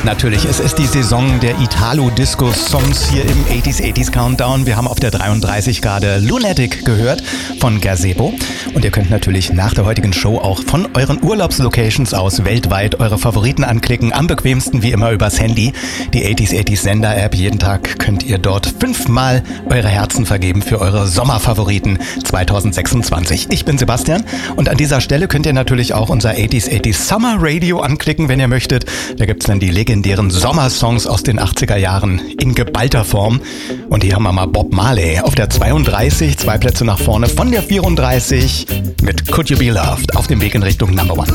Natürlich, es ist die Saison der Italo-Disco-Songs hier im 80s Countdown. Wir haben auf der 33 gerade Lunatic gehört von Gazebo. Und ihr könnt natürlich nach der heutigen Show auch von euren Urlaubslocations aus weltweit eure Favoriten anklicken. Am bequemsten wie immer übers Handy. Die 80s Sender-App. Jeden Tag könnt ihr dort 5-mal eure Herzen vergeben für eure Sommerfavoriten 2026. Ich bin Sebastian und an dieser Stelle könnt ihr natürlich auch unser 80s Summer Radio anklicken, wenn ihr möchtet. Da gibt's dann die legendären Sommersongs aus den 80er Jahren in geballter Form. Und hier haben wir mal Bob Marley auf der 32, 2 Plätze nach vorne von der 34 mit Could You Be Loved auf dem Weg in Richtung Number One.